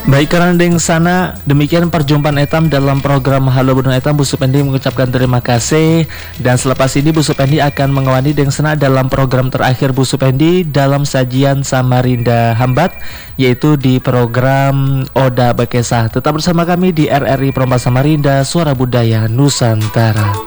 Baik karena deng sana, demikian perjumpaan etam dalam program Halo Bunung Etam. Bu Supendi mengucapkan terima kasih. Dan selepas ini Bu Supendi akan mengawani deng sana dalam program terakhir Bu Supendi dalam sajian Samarinda Hambat, yaitu di program Oda Bekesah. Tetap bersama kami di RRI Perompak Samarinda, Suara Budaya Nusantara.